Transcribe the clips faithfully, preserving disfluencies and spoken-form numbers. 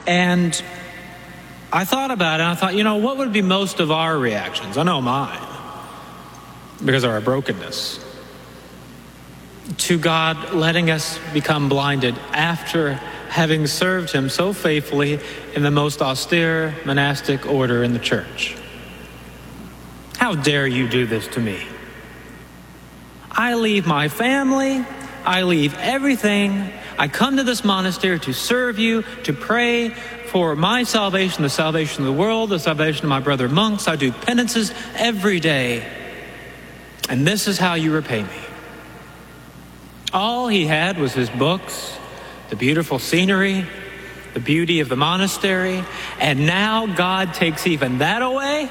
And I thought about it, and I thought, you know, what would be most of our reactions? I know mine, because of our brokenness, to God letting us become blinded after having served him so faithfully in the most austere monastic order in the church. How dare you do this to me? I leave my family, I leave everything. I come to this monastery to serve you, to pray for my salvation, the salvation of the world, the salvation of my brother monks. I do penances every day. And this is how you repay me. All he had was his books, the beautiful scenery, the beauty of the monastery, and now God takes even that away?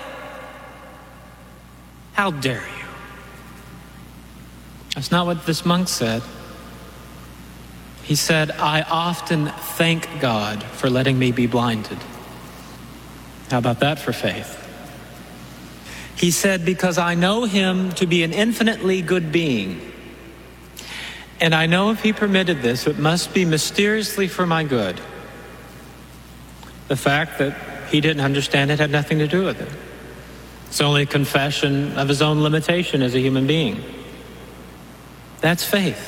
How dare you? That's not what this monk said. He said, I often thank God for letting me be blinded. How about that for faith? He said, because I know him to be an infinitely good being. And I know if he permitted this, it must be mysteriously for my good. The fact that he didn't understand it had nothing to do with it. It's only a confession of his own limitation as a human being. That's faith.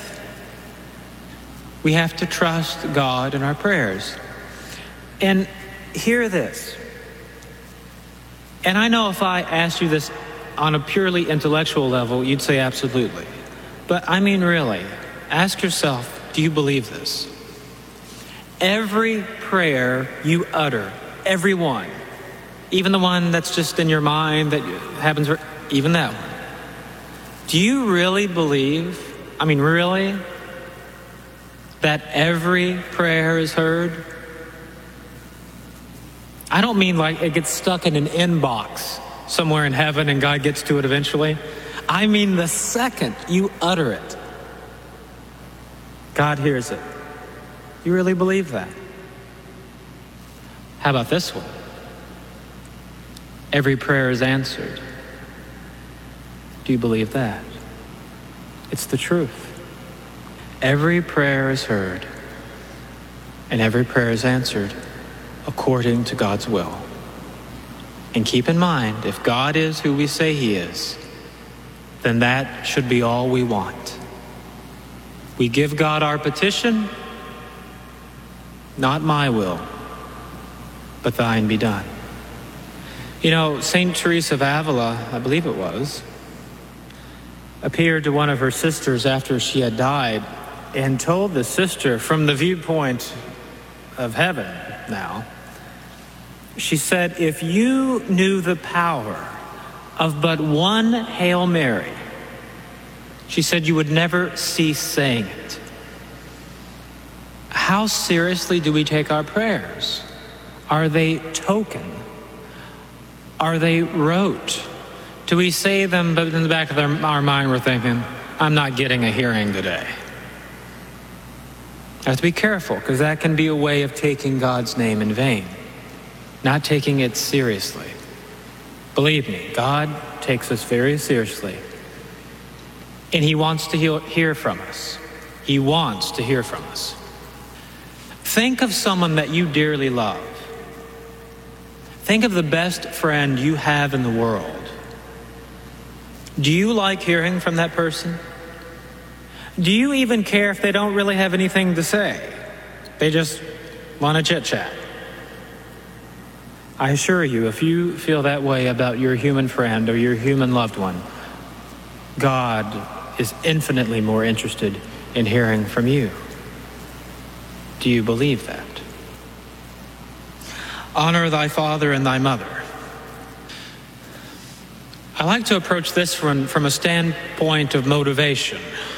We have to trust God in our prayers. And hear this. And I know if I asked you this on a purely intellectual level, you'd say absolutely. But I mean really, ask yourself, do you believe this? Every prayer you utter, every one, even the one that's just in your mind that happens, even that one. Do you really believe, I mean really, that every prayer is heard? I don't mean like it gets stuck in an inbox somewhere in heaven and God gets to it eventually. I mean the second you utter it, God hears it. You really believe that? How about this one? Every prayer is answered. Do you believe that? It's the truth. Every prayer is heard, and every prayer is answered according to God's will. And keep in mind, if God is who we say he is, then that should be all we want. We give God our petition, not my will, but thine be done. You know, Saint Teresa of Avila, I believe it was, appeared to one of her sisters after she had died and told the sister from the viewpoint of heaven now, she said, if you knew the power of but one Hail Mary, she said, you would never cease saying it. How seriously do we take our prayers? Are they token? Are they rote? Do we say them, but in the back of our mind we're thinking, I'm not getting a hearing today? I have to be careful, because that can be a way of taking God's name in vain, not taking it seriously. Believe me, God takes us very seriously, and he wants to hear from us. He wants to hear from us. Think of someone that you dearly love. Think of the best friend you have in the world. Do you like hearing from that person? Do you even care if they don't really have anything to say? They just want to chit-chat. I assure you, if you feel that way about your human friend or your human loved one, God is infinitely more interested in hearing from you. Do you believe that? Honor thy father and thy mother. I like to approach this from, from a standpoint of motivation.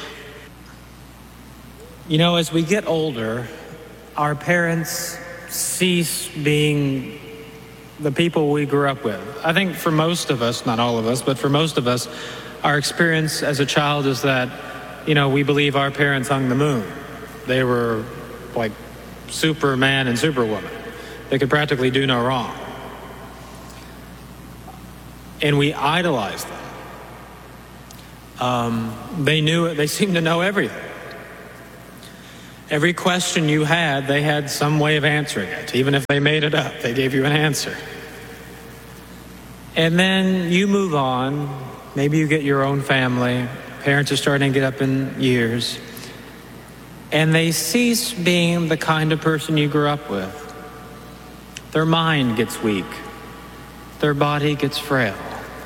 You know, as we get older, our parents cease being the people we grew up with. I think for most of us, not all of us, but for most of us, our experience as a child is that, you know, we believe our parents hung the moon. They were like Superman and Superwoman. They could practically do no wrong. And we idolized them. Um, they knew it. They seemed to know everything. Every question you had, they had some way of answering it. Even if they made it up, they gave you an answer. And then you move on. Maybe you get your own family. Parents are starting to get up in years. And they cease being the kind of person you grew up with. Their mind gets weak. Their body gets frail.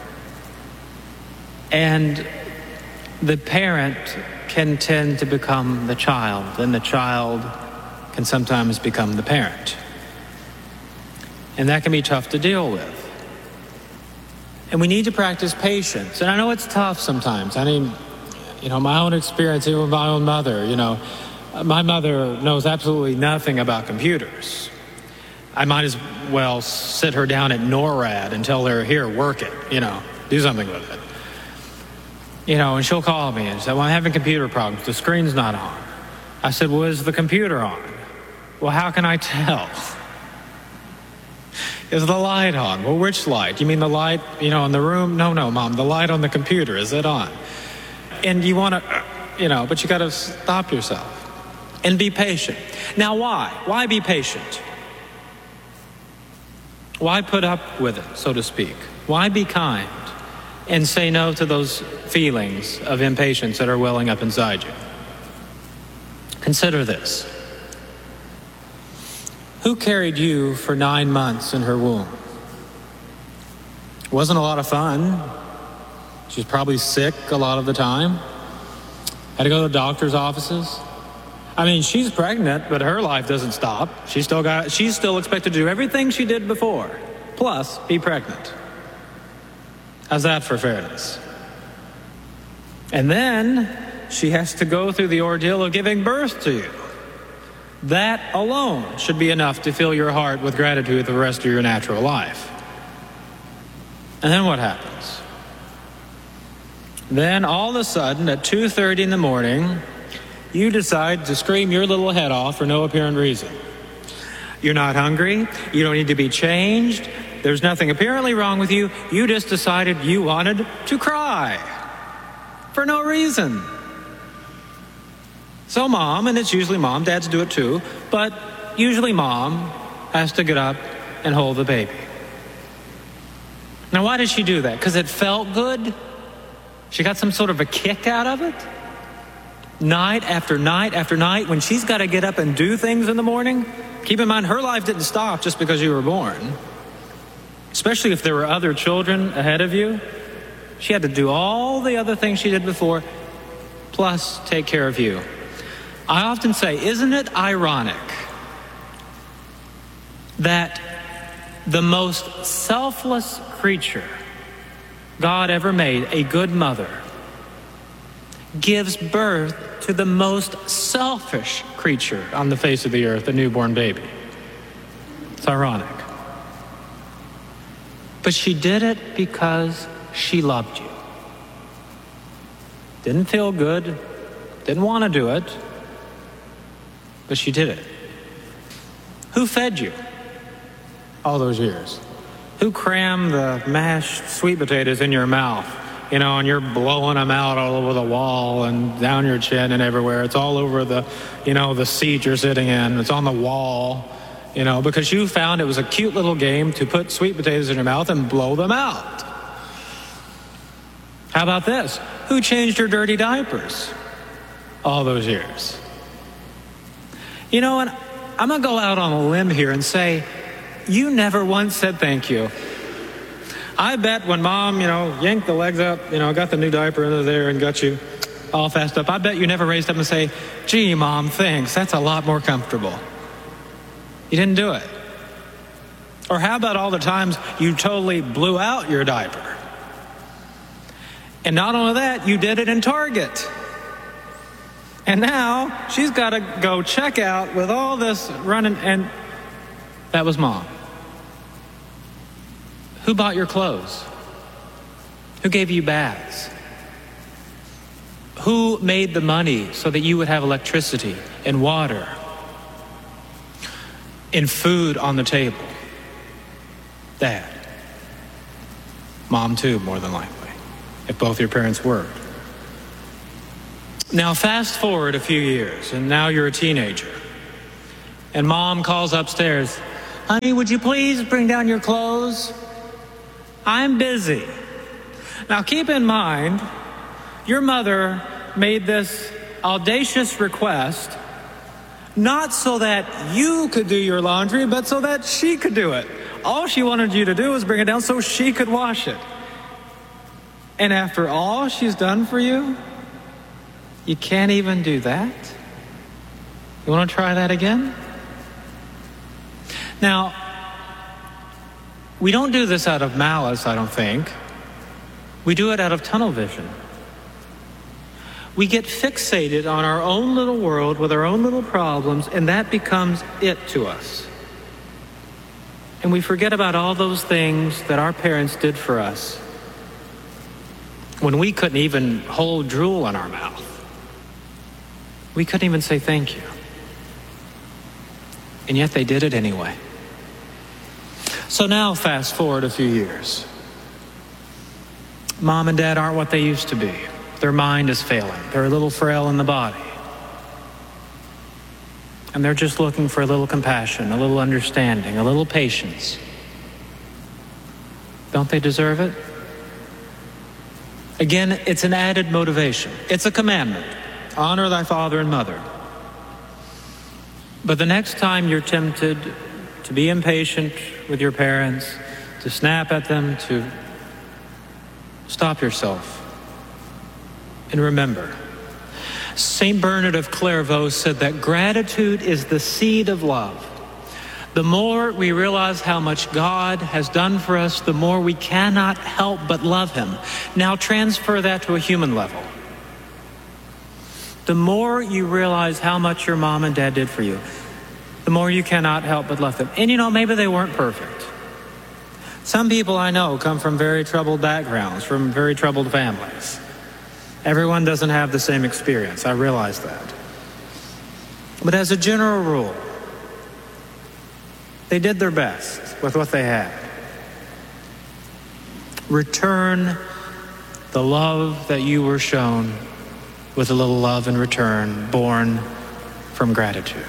And the parent can tend to become the child, and the child can sometimes become the parent. And that can be tough to deal with. And we need to practice patience. And I know it's tough sometimes. I mean, you know, my own experience, even with my own mother, you know, my mother knows absolutely nothing about computers. I might as well sit her down at NORAD and tell her, here, work it, you know, do something with it. You know, and she'll call me and say, well, I'm having computer problems. The screen's not on. I said, well, is the computer on? Well, how can I tell? Is the light on? Well, which light? You mean the light, you know, in the room? No, no, Mom, the light on the computer, is it on? And you want to, you know, but you got to stop yourself and be patient. Now, why? Why be patient? Why put up with it, so to speak? Why be kind and say no to those feelings of impatience that are welling up inside you? Consider this. Who carried you for nine months in her womb? It wasn't a lot of fun. She was probably sick a lot of the time. Had to go to the doctor's offices. I mean, she's pregnant, but her life doesn't stop. She's still got, she's still expected to do everything she did before, plus be pregnant. How's that for fairness? And then she has to go through the ordeal of giving birth to you. That alone should be enough to fill your heart with gratitude for the rest of your natural life. And then what happens? Then all of a sudden at two thirty in the morning, you decide to scream your little head off for no apparent reason. You're not hungry. You don't need to be changed. There's nothing apparently wrong with you. You just decided you wanted to cry for no reason. So mom, and it's usually mom, dads do it too, but usually mom has to get up and hold the baby. Now, why did she do that? Because it felt good? She got some sort of a kick out of it? Night after night after night, when she's got to get up and do things in the morning? Keep in mind, her life didn't stop just because you were born. Especially if there were other children ahead of you. She had to do all the other things she did before, plus take care of you. I often say, isn't it ironic that the most selfless creature God ever made, a good mother, gives birth to the most selfish creature on the face of the earth, a newborn baby? It's ironic. But she did it because she loved you. Didn't feel good, didn't want to do it, but she did it. Who fed you all those years? Who crammed the mashed sweet potatoes in your mouth, you know, and you're blowing them out all over the wall and down your chin and everywhere. It's all over the, you know, the seat you're sitting in. It's on the wall, you know, because you found it was a cute little game to put sweet potatoes in your mouth and blow them out. How about this? Who changed your dirty diapers all those years? You know, and I'm going to go out on a limb here and say, you never once said thank you. I bet when mom, you know, yanked the legs up, you know, got the new diaper into there and got you all fast up, I bet you never raised up and say, gee, mom, thanks. That's a lot more comfortable. You didn't do it. Or how about all the times you totally blew out your diaper? And not only that, you did it in Target. And now she's got to go check out with all this running, and that was mom. Who bought your clothes? Who gave you baths? Who made the money so that you would have electricity and water and food on the table? Dad. Mom too, more than likely, if both your parents worked. Now fast forward a few years, and now you're a teenager. And mom calls upstairs, "Honey, would you please bring down your clothes? I'm busy." Now keep in mind, your mother made this audacious request not so that you could do your laundry, but so that she could do it. All she wanted you to do was bring it down so she could wash it. And after all she's done for you, you can't even do that? You want to try that again? Now, we don't do this out of malice, I don't think. We do it out of tunnel vision. We get fixated on our own little world with our own little problems, and that becomes it to us. And we forget about all those things that our parents did for us when we couldn't even hold drool in our mouth. We couldn't even say thank you. And yet they did it anyway. So now fast forward a few years. Mom and dad aren't what they used to be. Their mind is failing. They're a little frail in the body. And they're just looking for a little compassion, a little understanding, a little patience. Don't they deserve it? Again, it's an added motivation. It's a commandment. Honor thy father and mother. But the next time you're tempted to be impatient with your parents, to snap at them, to stop yourself and remember. Saint Bernard of Clairvaux said that gratitude is the seed of love. The more we realize how much God has done for us, the more we cannot help but love him. Now transfer that to a human level. The more you realize how much your mom and dad did for you, the more you cannot help but love them. And you know, maybe they weren't perfect. Some people I know come from very troubled backgrounds, from very troubled families. Everyone doesn't have the same experience. I realize that. But as a general rule, they did their best with what they had. Return the love that you were shown with a little love in return, born from gratitude.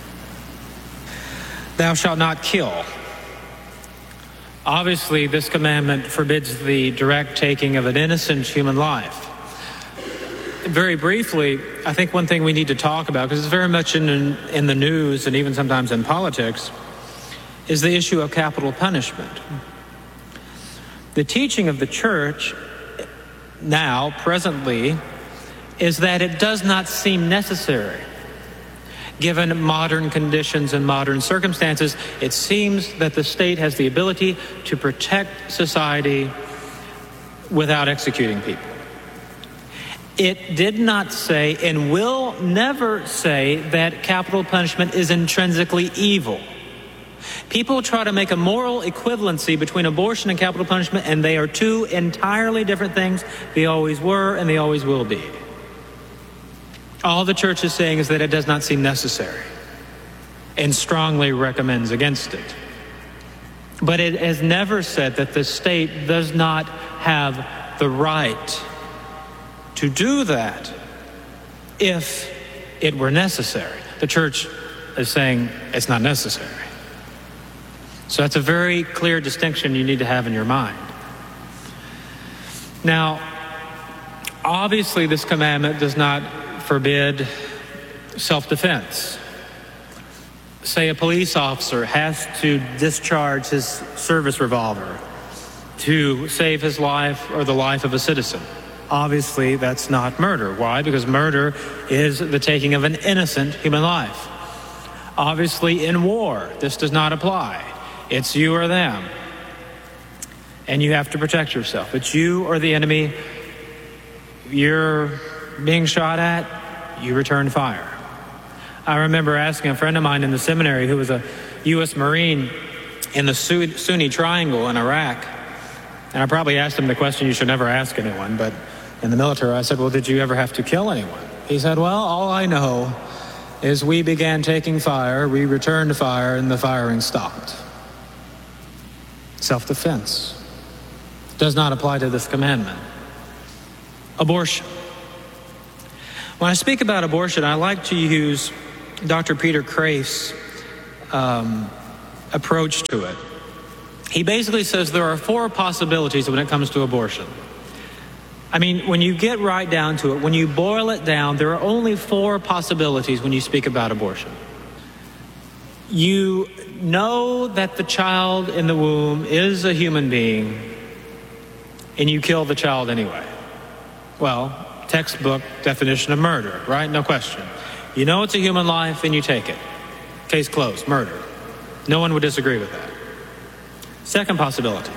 Thou shalt not kill. Obviously, this commandment forbids the direct taking of an innocent human life. Very briefly, I think one thing we need to talk about, because it's very much in, in the news and even sometimes in politics, is the issue of capital punishment. The teaching of the church now, presently, is that it does not seem necessary. Given modern conditions and modern circumstances, it seems that the state has the ability to protect society without executing people. It did not say and will never say that capital punishment is intrinsically evil. People try to make a moral equivalency between abortion and capital punishment, and they are two entirely different things. They always were and they always will be. All the church is saying is that it does not seem necessary and strongly recommends against it. But it has never said that the state does not have the right to do that if it were necessary. The church is saying it's not necessary. So that's a very clear distinction you need to have in your mind. Now, obviously this commandment does not forbid self-defense. Say a police officer has to discharge his service revolver to save his life or the life of a citizen. Obviously, that's not murder. Why? Because murder is the taking of an innocent human life. Obviously, in war, this does not apply. It's you or them. And you have to protect yourself. It's you or the enemy. You're being shot at, you return fire. I remember asking a friend of mine in the seminary who was a U S Marine in the Sunni Triangle in Iraq. And I probably asked him the question you should never ask anyone, but in the military I said, well, did you ever have to kill anyone? He said, well, all I know is we began taking fire, we returned fire, and the firing stopped. Self-defense does not apply to this commandment. Abortion. When I speak about abortion, I like to use Doctor Peter Kreif's um, approach to it. He basically says there are four possibilities when it comes to abortion. I mean, when you get right down to it, when you boil it down, there are only four possibilities when you speak about abortion. You know that the child in the womb is a human being, and you kill the child anyway. Well, textbook definition of murder, right? No question. You know it's a human life, and you take it. Case closed, murder. No one would disagree with that. Second possibility.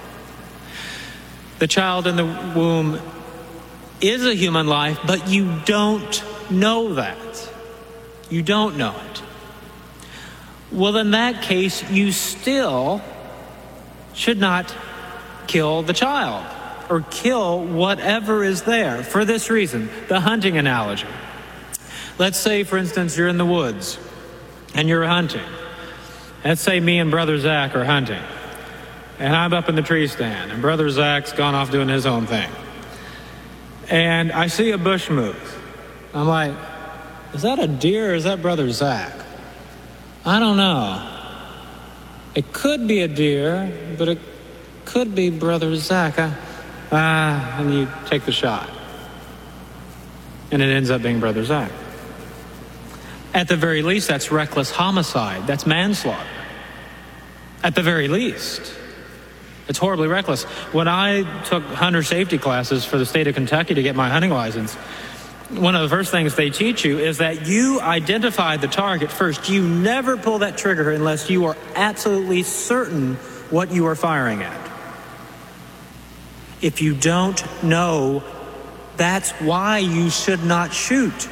The child in the womb is a human life, but you don't know that. You don't know it. Well, in that case, you still should not kill the child or kill whatever is there. For this reason, the hunting analogy. Let's say, for instance, you're in the woods and you're hunting. Let's say me and Brother Zach are hunting. And I'm up in the tree stand, and Brother Zach's gone off doing his own thing. And I see a bush move. I'm like, is that a deer or is that Brother Zach? I don't know. It could be a deer, but it could be Brother Zach. Ah, uh, and you take the shot. And it ends up being Brother Zach. At the very least, that's reckless homicide. That's manslaughter. At the very least. It's horribly reckless. When I took hunter safety classes for the state of Kentucky to get my hunting license, one of the first things they teach you is that you identify the target first. You never pull that trigger unless you are absolutely certain what you are firing at. If you don't know, that's why you should not shoot.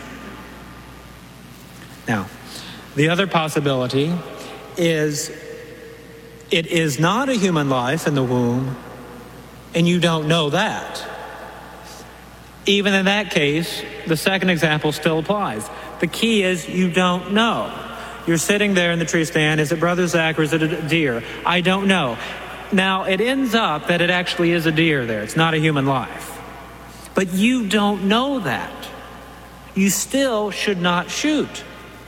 Now, the other possibility is it is not a human life in the womb, and you don't know that. Even in that case, the second example still applies. The key is you don't know. You're sitting there in the tree stand. Is it Brother Zach or is it a deer? I don't know. Now, it ends up that it actually is a deer there. It's not a human life. But you don't know that. You still should not shoot.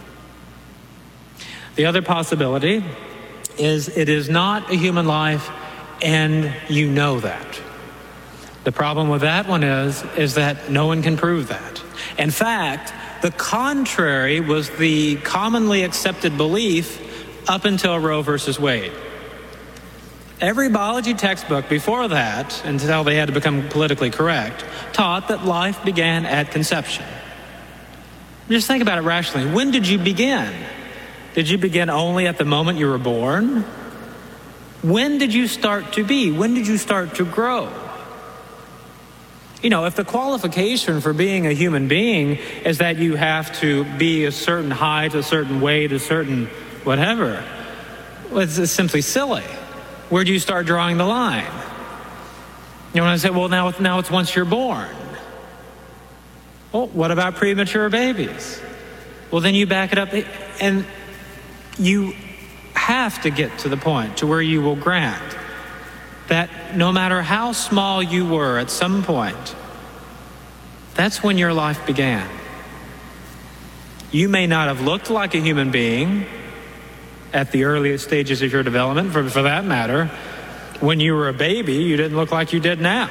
The other possibility is it is not a human life, and you know that. The problem with that one is, is that no one can prove that. In fact, the contrary was the commonly accepted belief up until Roe versus Wade. Every biology textbook before that, until they had to become politically correct, taught that life began at conception. Just think about it rationally. When did you begin? Did you begin only at the moment you were born? When did you start to be? When did you start to grow? You know, if the qualification for being a human being is that you have to be a certain height, a certain weight, a certain whatever, well, it's simply silly. Where do you start drawing the line? You know, when I say, well, now, now it's once you're born. Well, what about premature babies? Well, then you back it up, and you have to get to the point to where you will grant that no matter how small you were at some point, that's when your life began. You may not have looked like a human being at the earliest stages of your development, for, for that matter. When you were a baby, you didn't look like you did now.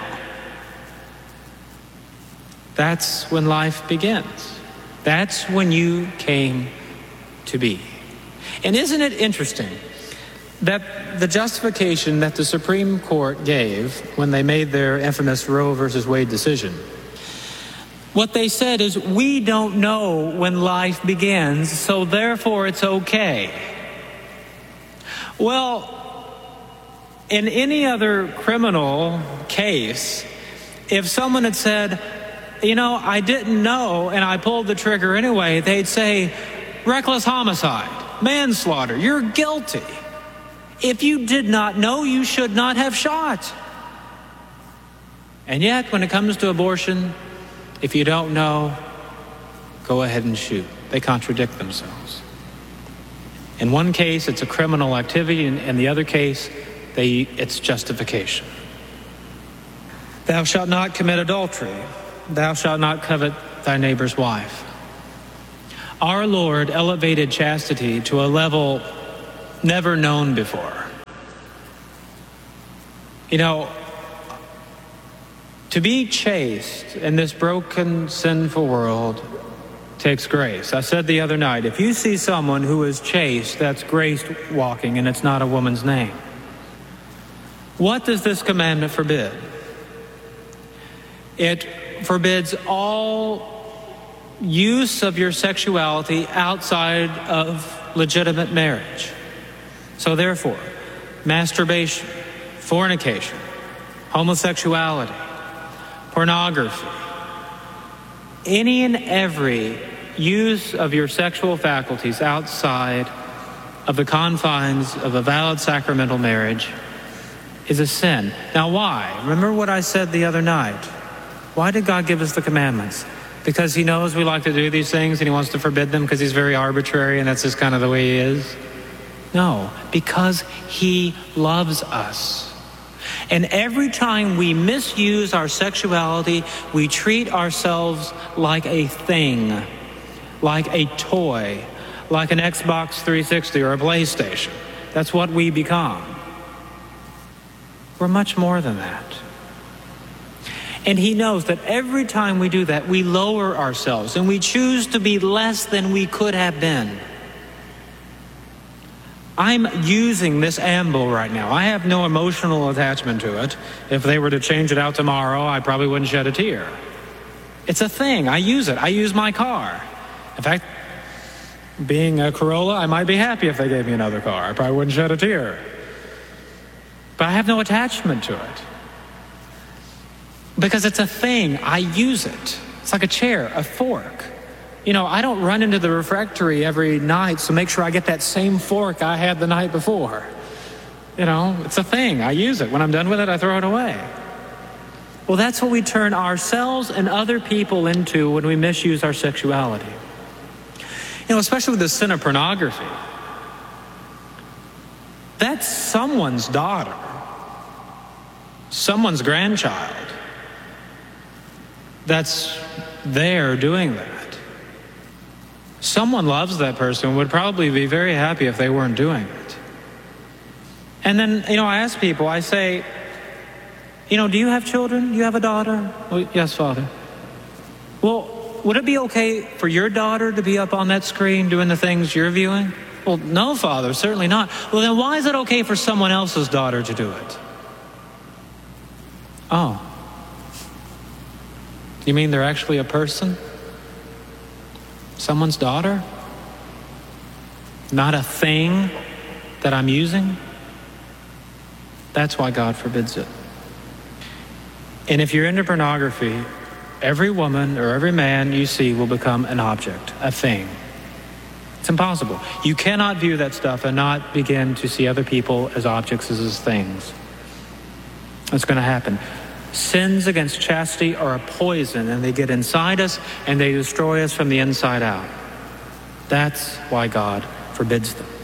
That's when life begins. That's when you came to be. And isn't it interesting that the justification that the Supreme Court gave when they made their infamous Roe versus Wade decision, what they said is, we don't know when life begins, so therefore it's okay. Well, in any other criminal case, if someone had said, you know, I didn't know and I pulled the trigger anyway, they'd say, reckless homicide, manslaughter, you're guilty. If you did not know, you should not have shot. And yet, when it comes to abortion, if you don't know, go ahead and shoot. They contradict themselves. In one case, it's a criminal activity. In, in the other case, they, it's justification. Thou shalt not commit adultery. Thou shalt not covet thy neighbor's wife. Our Lord elevated chastity to a level never known before. You know, to be chaste in this broken, sinful world takes grace. I said the other night, if you see someone who is chaste, that's grace walking, and it's not a woman's name. What does this commandment forbid? It forbids all use of your sexuality outside of legitimate marriage. So therefore, masturbation, fornication, homosexuality, pornography, any and every use of your sexual faculties outside of the confines of a valid sacramental marriage is a sin. Now why? Remember what I said the other night. Why did God give us the commandments? Because he knows we like to do these things and he wants to forbid them because he's very arbitrary and that's just kind of the way he is? No, because he loves us. And every time we misuse our sexuality, we treat ourselves like a thing, like a toy, like an Xbox three sixty or a PlayStation. That's what we become. We're much more than that. And he knows that every time we do that, we lower ourselves and we choose to be less than we could have been. I'm using this amble right now. I have no emotional attachment to it. If they were to change it out tomorrow, I probably wouldn't shed a tear. It's a thing. I use it. I use my car. In fact, being a Corolla, I might be happy if they gave me another car. I probably wouldn't shed a tear. But I have no attachment to it. Because it's a thing. I use it. It's like a chair, a fork. You know, I don't run into the refectory every night to make sure I get that same fork I had the night before. You know, it's a thing. I use it. When I'm done with it, I throw it away. Well, that's what we turn ourselves and other people into when we misuse our sexuality. You know, especially with the sin of pornography. That's someone's daughter, someone's grandchild that's there doing that. Someone loves that person and would probably be very happy if they weren't doing it. And then, you know, I ask people, I say, you know, do you have children? Do you have a daughter? Well, yes, Father. Well, would it be okay for your daughter to be up on that screen doing the things you're viewing? Well, no, Father, certainly not. Well, then why is it okay for someone else's daughter to do it? Oh. You mean they're actually a person? Someone's daughter? Not a thing that I'm using? That's why God forbids it. And if you're into pornography, every woman or every man you see will become an object, a thing. It's impossible. You cannot view that stuff and not begin to see other people as objects, as things. That's going to happen. Sins against chastity are a poison, and they get inside us and they destroy us from the inside out. That's why God forbids them.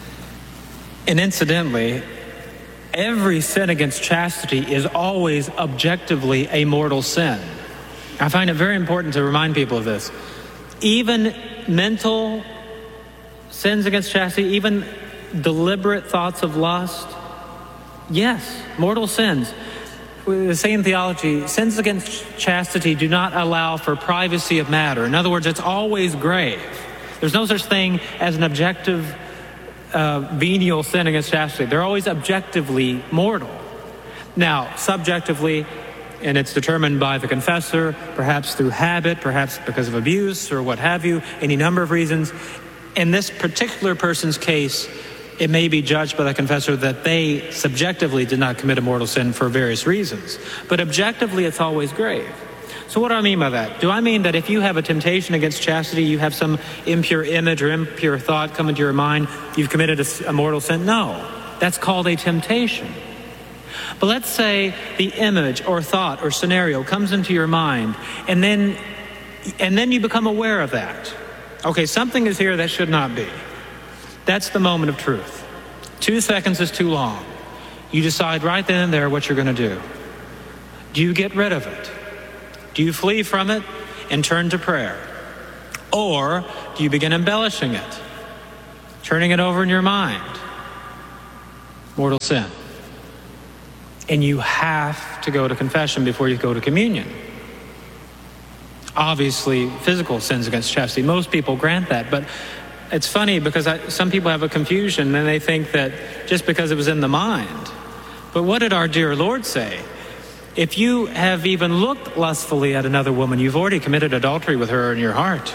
And incidentally, every sin against chastity is always objectively a mortal sin. I find it very important to remind people of this. Even mental sins against chastity, even deliberate thoughts of lust, yes, mortal sins. The same theology, sins against chastity do not allow for privacy of matter. In other words, it's always grave. There's no such thing as an objective uh, venial sin against chastity. They're always objectively mortal. Now, subjectively, and it's determined by the confessor, perhaps through habit, perhaps because of abuse or what have you, any number of reasons. In this particular person's case, it may be judged by the confessor that they subjectively did not commit a mortal sin for various reasons. But objectively, it's always grave. So what do I mean by that? Do I mean that if you have a temptation against chastity, you have some impure image or impure thought come into your mind, you've committed a, a mortal sin? No, that's called a temptation. But let's say the image or thought or scenario comes into your mind, and then, and then you become aware of that. Okay, something is here that should not be. That's the moment of truth. Two seconds is too long. You decide right then and there what you're going to do. Do you get rid of it? Do you flee from it? and turn to prayer? Or do you begin embellishing it, turning it over in your mind? Mortal sin. And you have to go to confession before you go to communion. Obviously, physical sins against chastity, most people grant that, but it's funny because I, some people have a confusion and they think that just because it was in the mind. But what did our dear Lord say? If you have even looked lustfully at another woman, you've already committed adultery with her in your heart.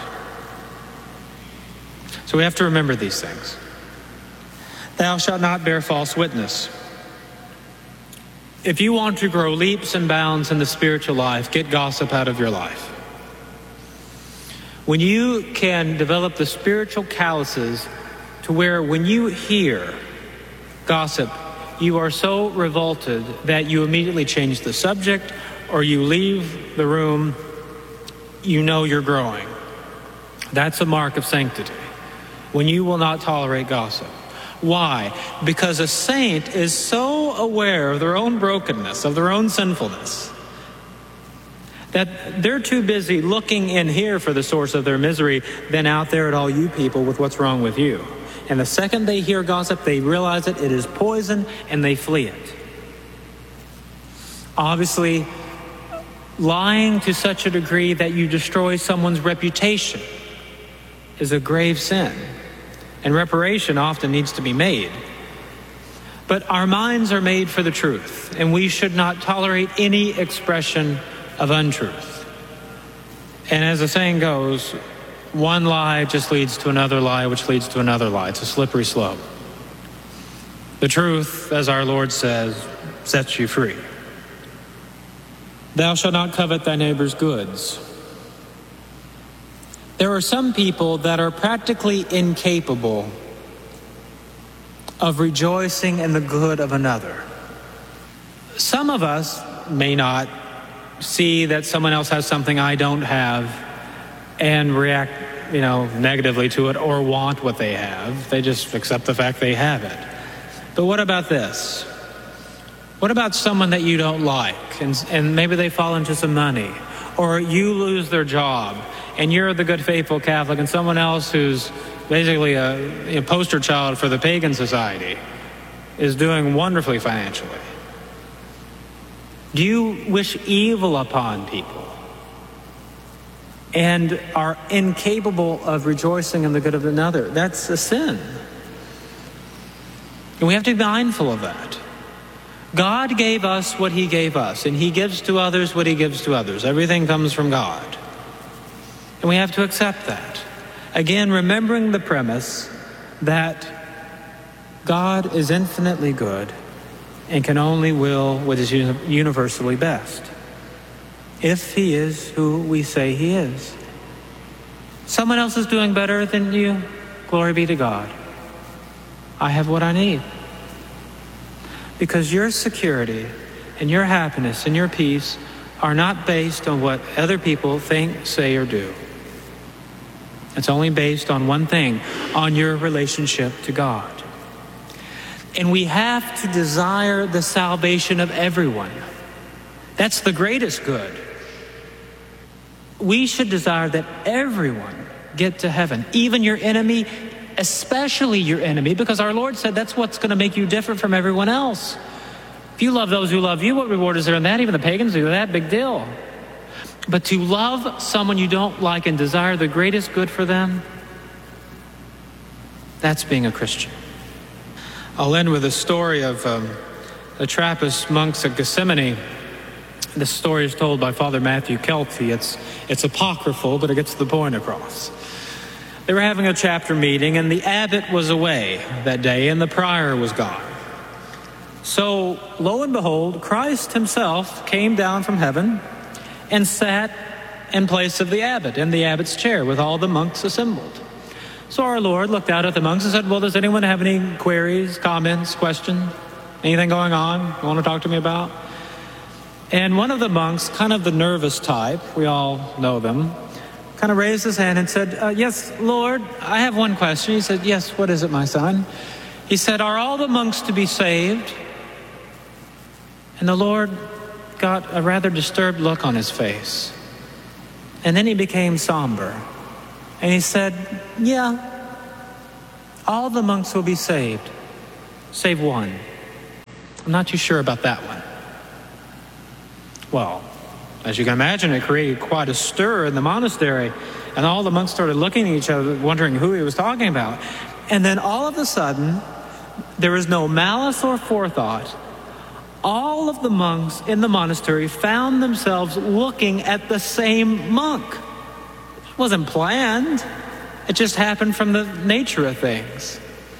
So we have to remember these things. Thou shalt not bear false witness. If you want to grow leaps and bounds in the spiritual life, get gossip out of your life. When you can develop the spiritual calluses to where when you hear gossip, you are so revolted that you immediately change the subject or you leave the room, you know you're growing. That's a mark of sanctity. When you will not tolerate gossip. Why? Because a saint is so aware of their own brokenness, of their own sinfulness, that they're too busy looking in here for the source of their misery than out there at all you people with what's wrong with you. And the second they hear gossip, they realize it, it is poison, and they flee it. Obviously, lying to such a degree that you destroy someone's reputation is a grave sin. And reparation often needs to be made. But our minds are made for the truth, and we should not tolerate any expression of untruth. And as the saying goes, one lie just leads to another lie, which leads to another lie. It's a slippery slope. The truth, as our Lord says, sets you free. Thou shalt not covet thy neighbor's goods. There are some people that are practically incapable of rejoicing in the good of another. Some of us may not see that someone else has something I don't have and react, you know, negatively to it or want what they have. They just accept the fact they have it. But what about this? What about someone that you don't like and, and maybe they fall into some money, or you lose their job and you're the good faithful Catholic and someone else who's basically a, a poster child for the pagan society is doing wonderfully financially? Do you wish evil upon people and are incapable of rejoicing in the good of another? That's a sin. And we have to be mindful of that. God gave us what he gave us, and he gives to others what he gives to others. Everything comes from God. And we have to accept that. Again, remembering the premise that God is infinitely good and can only will what is universally best, if he is who we say he is. Someone else is doing better than you, glory be to God. I have what I need. Because your security and your happiness and your peace are not based on what other people think, say, or do. It's only based on one thing, on your relationship to God. And we have to desire the salvation of everyone. That's the greatest good. We should desire that everyone get to heaven, even your enemy, especially your enemy, because our Lord said that's what's going to make you different from everyone else. If you love those who love you, what reward is there in that? Even the pagans do that, big deal. But to love someone you don't like and desire the greatest good for them, that's being a Christian. I'll end with a story of um, the Trappist monks at Gethsemane. This story is told by Father Matthew Kelty. It's, it's apocryphal, but it gets the point across. They were having a chapter meeting, and the abbot was away that day, and the prior was gone. So, lo and behold, Christ himself came down from heaven and sat in place of the abbot, in the abbot's chair, with all the monks assembled. So our Lord looked out at the monks and said, well, does anyone have any queries, comments, questions? Anything going on you want to talk to me about? And one of the monks, kind of the nervous type, we all know them, kind of raised his hand and said, uh, yes, Lord, I have one question. He said, yes, what is it, my son? He said, are all the monks to be saved? And the Lord got a rather disturbed look on his face. And then he became somber. And he said, yeah, all the monks will be saved, save one. I'm not too sure about that one. Well, as you can imagine, it created quite a stir in the monastery. And all the monks started looking at each other, wondering who he was talking about. And then all of a sudden, there was no malice or forethought. All of the monks in the monastery found themselves looking at the same monk. It wasn't planned. It just happened from the nature of things.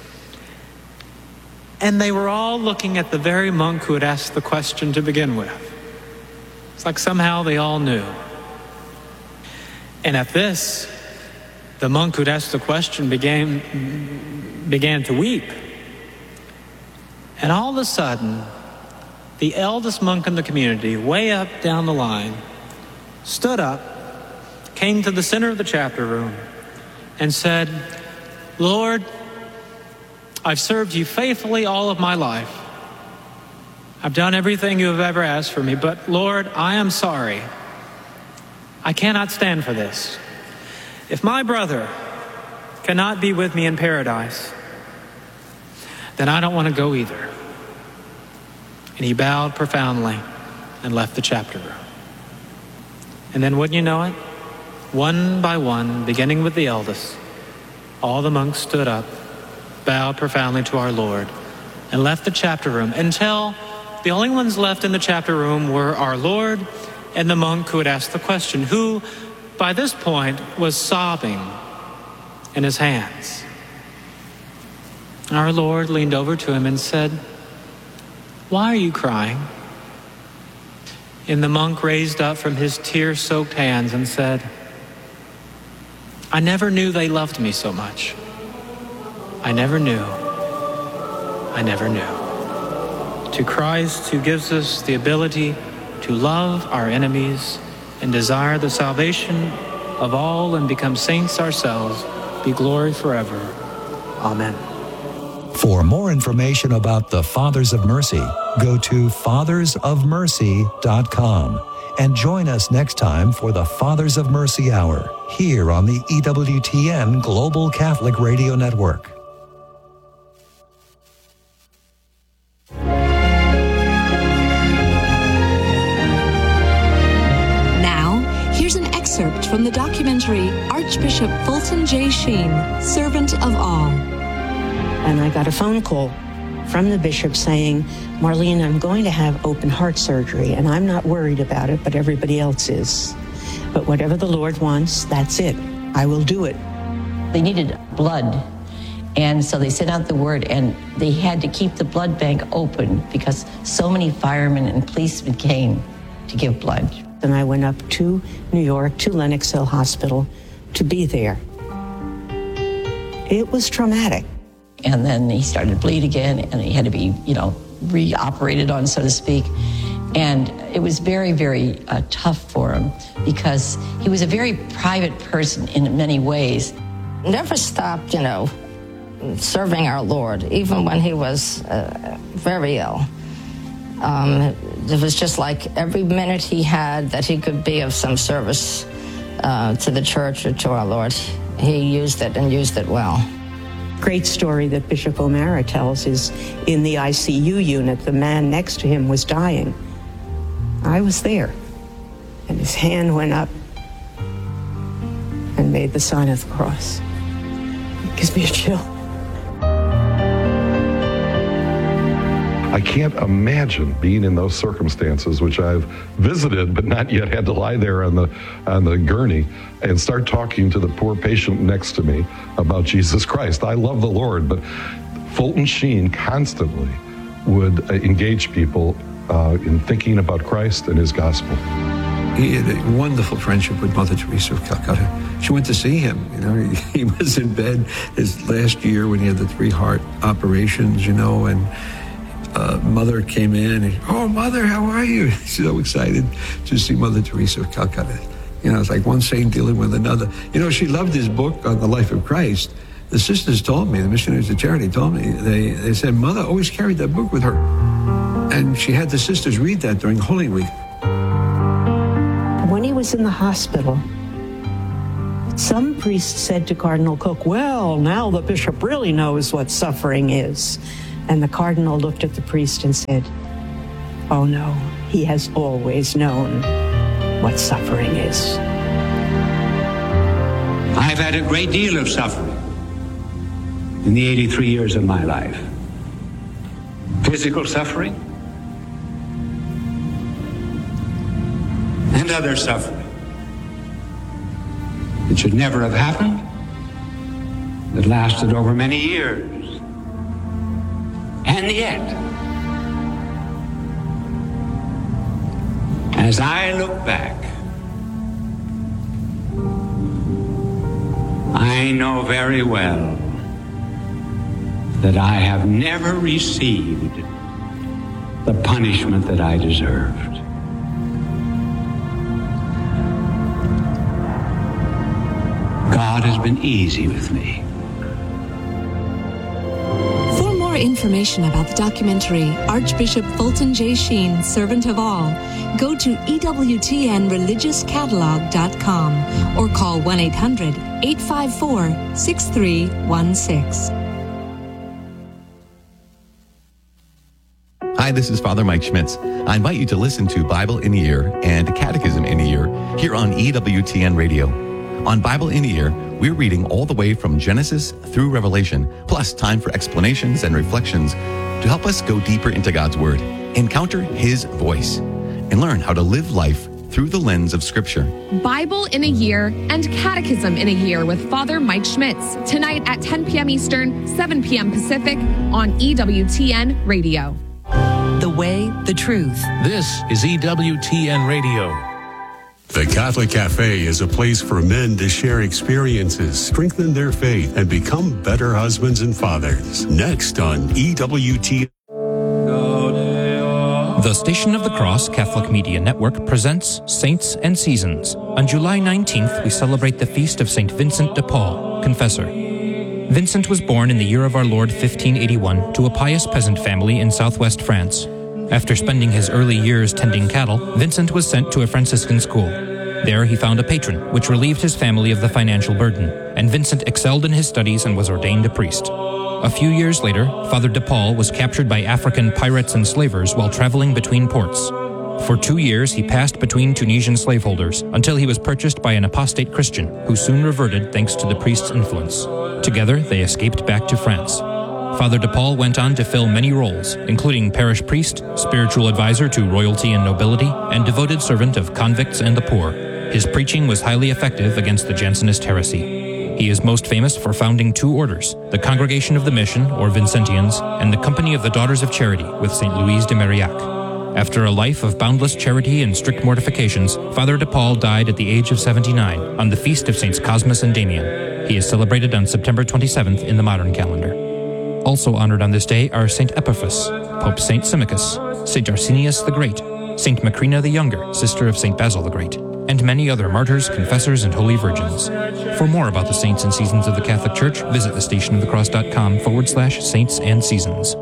And they were all looking at the very monk who had asked the question to begin with. It's like somehow they all knew. And at this, the monk who'd asked the question began, began to weep. And all of a sudden, the eldest monk in the community, way up down the line, stood up, came to the center of the chapter room, and said, Lord, I've served you faithfully all of my life. I've done everything you have ever asked for me, but Lord, I am sorry. I cannot stand for this. If my brother cannot be with me in paradise, then I don't want to go either. And he bowed profoundly and left the chapter room. And then wouldn't you know it, one by one, beginning with the eldest, all the monks stood up, bowed profoundly to our Lord, and left the chapter room until the only ones left in the chapter room were our Lord and the monk who had asked the question, who by this point was sobbing in his hands. Our Lord leaned over to him and said, why are you crying? And the monk raised up from his tear-soaked hands and said, I never knew they loved me so much. I never knew. I never knew. To Christ, who gives us the ability to love our enemies and desire the salvation of all and become saints ourselves, be glory forever. Amen. For more information about the Fathers of Mercy, go to fathers of mercy dot com and join us next time for the Fathers of Mercy Hour here on the E W T N Global Catholic Radio Network. From the documentary Archbishop Fulton J. Sheen, Servant of All. And I got a phone call from the bishop saying, Marlene, I'm going to have open heart surgery, and I'm not worried about it, but everybody else is. But whatever the Lord wants, that's it. I will do it. They needed blood, and so they sent out the word, and they had to keep the blood bank open because so many firemen and policemen came to give blood. And I went up to New York, to Lenox Hill Hospital, to be there. It was traumatic. And then he started to bleed again, and he had to be, you know, re-operated on, so to speak. And it was very, very uh, tough for him because he was a very private person in many ways. Never stopped, you know, serving our Lord, even when he was uh, very ill. Um, it was just like every minute he had that he could be of some service uh, to the church or to our Lord, he used it and used it well. Great story that Bishop O'Mara tells is in the I C U unit, the man next to him was dying. I was there, and his hand went up and made the sign of the cross. It gives me a chill. I can't imagine being in those circumstances, which I've visited but not yet had to lie there on the on the gurney and start talking to the poor patient next to me about Jesus Christ. I love the Lord, but Fulton Sheen constantly would engage people uh, in thinking about Christ and his gospel. He had a wonderful friendship with Mother Teresa of Calcutta. She went to see him. You know, he, he was in bed his last year when he had the three heart operations, you know, and Uh, Mother came in and, oh, Mother, how are you? She's so excited to see Mother Teresa of Calcutta. You know, it's like one saint dealing with another. You know, she loved his book on the life of Christ. The sisters told me, the missionaries of charity told me, they, they said, Mother always carried that book with her. And she had the sisters read that during Holy Week. When he was in the hospital, Some priests said to Cardinal Cook, well, now the bishop really knows what suffering is. And the cardinal looked at the priest and said, oh no, he has always known what suffering is. I've had a great deal of suffering in the eighty-three years of my life. Physical suffering and other suffering. It should never have happened. It lasted over many years. And yet, as I look back, I know very well that I have never received the punishment that I deserved. God has been easy with me. For more information about the documentary Archbishop Fulton J. Sheen, Servant of All, go to E W T N religious catalog dot com or call one eight hundred, eight five four, six three one six. Hi, this is Father Mike Schmitz. I invite you to listen to Bible in a Year and Catechism in a Year here on E W T N Radio. On Bible in a Year, we're reading all the way from Genesis through Revelation, plus time for explanations and reflections to help us go deeper into God's Word, encounter His voice, and learn how to live life through the lens of Scripture. Bible in a Year and Catechism in a Year with Father Mike Schmitz, tonight at ten p.m. Eastern, seven p.m. Pacific on E W T N Radio. The way, the truth. This is E W T N Radio. The Catholic Cafe is a place for men to share experiences, strengthen their faith, and become better husbands and fathers. Next on E W T N. The Station of the Cross Catholic Media Network presents Saints and Seasons. On July nineteenth, we celebrate the feast of Saint Vincent de Paul, Confessor. Vincent was born in the year of our Lord fifteen eighty-one to a pious peasant family in southwest France. After spending his early years tending cattle, Vincent was sent to a Franciscan school. There he found a patron, which relieved his family of the financial burden, and Vincent excelled in his studies and was ordained a priest. A few years later, Father de Paul was captured by African pirates and slavers while traveling between ports. For two years, he passed between Tunisian slaveholders until he was purchased by an apostate Christian, who soon reverted thanks to the priest's influence. Together, they escaped back to France. Father de Paul went on to fill many roles, including parish priest, spiritual advisor to royalty and nobility, and devoted servant of convicts and the poor. His preaching was highly effective against the Jansenist heresy. He is most famous for founding two orders, the Congregation of the Mission, or Vincentians, and the Company of the Daughters of Charity with Saint Louise de Marillac. After a life of boundless charity and strict mortifications, Father de Paul died at the age of seventy-nine on the feast of Saints Cosmas and Damian. He is celebrated on September twenty-seventh in the modern calendar. Also honored on this day are Saint Epiphas, Pope Saint Symmachus, Saint Arsenius the Great, Saint Macrina the Younger, sister of Saint Basil the Great, and many other martyrs, confessors, and holy virgins. For more about the saints and seasons of the Catholic Church, visit thestationofthecross.com forward slash saints and seasons.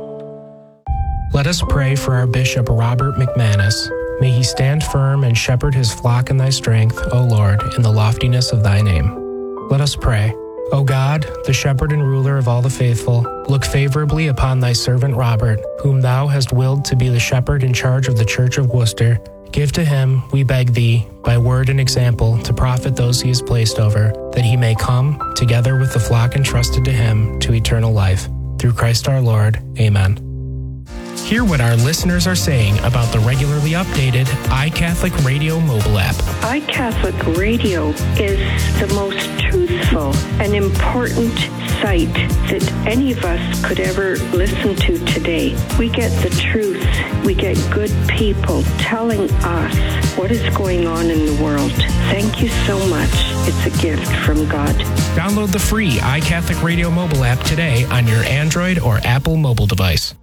Let us pray for our Bishop Robert McManus. May he stand firm and shepherd his flock in thy strength, O Lord, in the loftiness of thy name. Let us pray. O God, the shepherd and ruler of all the faithful, look favorably upon thy servant Robert, whom thou hast willed to be the shepherd in charge of the Church of Worcester. Give to him, we beg thee, by word and example, to profit those he has placed over, that he may come, together with the flock entrusted to him, to eternal life. Through Christ our Lord. Amen. Hear what our listeners are saying about the regularly updated iCatholic Radio mobile app. iCatholic Radio is the most truthful and important site that any of us could ever listen to today. We get the truth. We get good people telling us what is going on in the world. Thank you so much. It's a gift from God. Download the free iCatholic Radio mobile app today on your Android or Apple mobile device.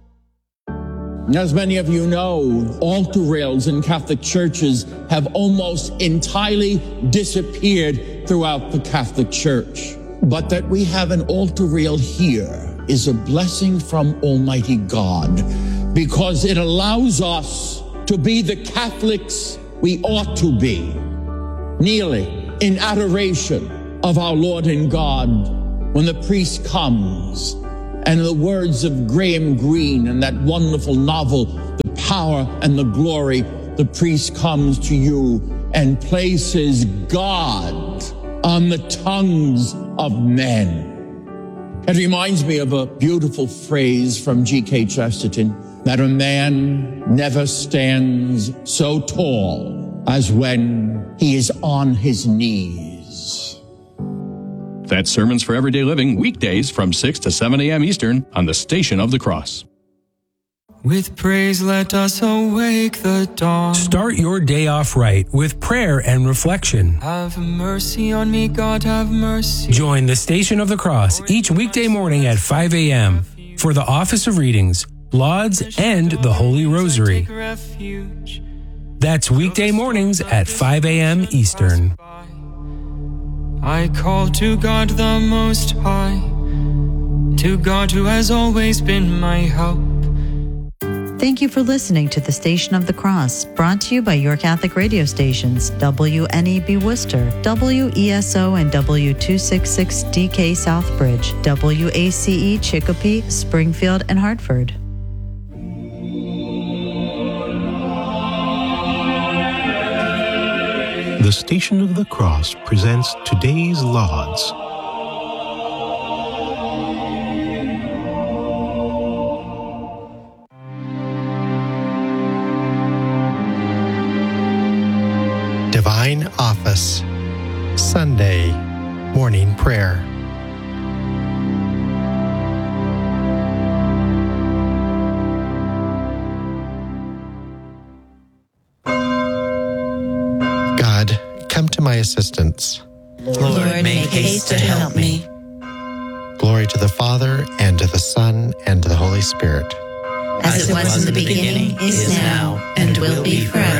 As many of you know, altar rails in Catholic churches have almost entirely disappeared throughout the Catholic Church. But that we have an altar rail here is a blessing from Almighty God, because it allows us to be the Catholics we ought to be, kneeling in adoration of our Lord and God when the priest comes, and in the words of Graham Greene in that wonderful novel, The Power and the Glory, the priest comes to you and places God on the tongues of men. It reminds me of a beautiful phrase from G K Chesterton, that a man never stands so tall as when he is on his knees. That's Sermons for Everyday Living, weekdays from six to seven a.m. Eastern on the Station of the Cross. With praise let us awake the dawn. Start your day off right with prayer and reflection. Have mercy on me, God, have mercy. Join the Station of the Cross each weekday morning at five a.m. for the Office of Readings, Lauds, and the Holy Rosary. That's weekday mornings at five a.m. Eastern. I call to God the Most High, to God who has always been my help. Thank you for listening to the Station of the Cross, brought to you by your Catholic radio stations, W N E B Worcester, W E S O and W two sixty-six D K Southbridge, W A C E Chicopee, Springfield, and Hartford. The Station of the Cross presents today's Lauds. Divine Office, Sunday Morning Prayer. God, come to my assistance. Lord, make haste to help me. Glory to the Father, and to the Son, and to the Holy Spirit. As it was in the beginning, is now, and will be forever.